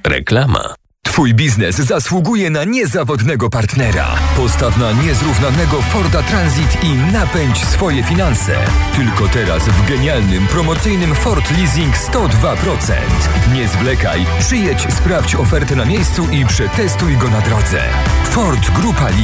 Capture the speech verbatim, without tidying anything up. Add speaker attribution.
Speaker 1: Reklama.
Speaker 2: Twój biznes zasługuje na niezawodnego partnera. Postaw na niezrównanego Forda Transit i napędź swoje finanse. Tylko teraz w genialnym, promocyjnym Ford Leasing sto dwa procent. Nie zwlekaj, przyjedź, sprawdź ofertę na miejscu i przetestuj go na drodze. Ford Grupa